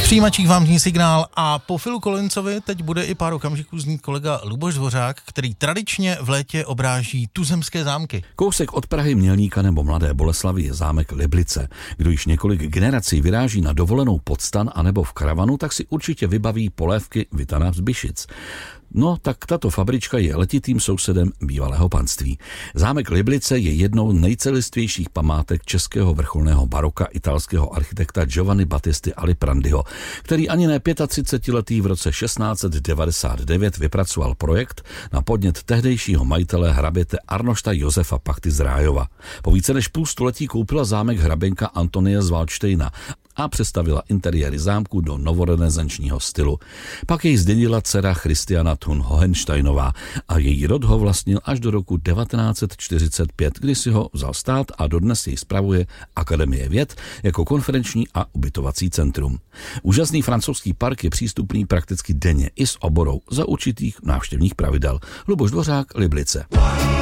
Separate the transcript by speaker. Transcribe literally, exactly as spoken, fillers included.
Speaker 1: Přijímačích vám zní signál a po Philu Collinsovi teď bude i pár okamžiků znít kolega Luboš Dvořák, který tradičně v létě obráží tuzemské zámky.
Speaker 2: Kousek od Prahy, Mělníka nebo Mladé Boleslavi je zámek Liblice. Kdo již několik generací vyráží na dovolenou pod stan anebo v karavanu, tak si určitě vybaví polévky Vitana z Byšic. No, tak tato fabrička je letitým sousedem bývalého panství. Zámek Liblice je jednou z nejcelistvějších památek českého vrcholného baroka italského architekta Giovanni Battisty Aliprandiho, který ani ne třicetiletý v roce šestnáct set devadesát devět vypracoval projekt na podnět tehdejšího majitele hraběte Arnošta Josefa Pachty z Rájova. Po více než půl století koupila zámek hraběnka Antonie z Valdštejna a přestavila interiéry zámku do novorenesančního stylu. Pak jej zdědila dcera Christiana Thun Hohensteinová a její rod ho vlastnil až do roku devatenáct set čtyřicet pět, kdy si ho vzal stát a dodnes jej spravuje Akademie věd jako konferenční a ubytovací centrum. Úžasný francouzský park je přístupný prakticky denně i s oborou za určitých návštěvních pravidel. Luboš Dvořák, Liblice.